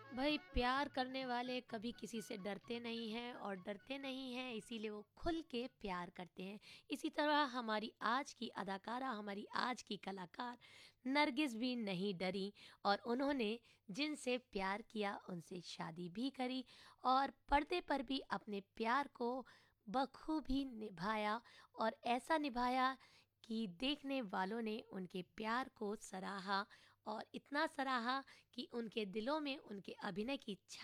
भाई प्यार करने वाले कभी किसी से डरते नहीं हैं और डरते नहीं हैं इसीलिए वो खुल के प्यार करते हैं। इसी तरह हमारी आज की अदाकारा, हमारी आज की कलाकार नरगिस भी नहीं डरी और उन्होंने जिनसे प्यार किया उनसे शादी भी करी और पर्दे पर भी अपने प्यार को बखूबी निभाया और ऐसा निभाया कि देखने वालों ने उनके प्यार को सराहा और इतना सराहा कि उनके दिलों में उनके अभिनय की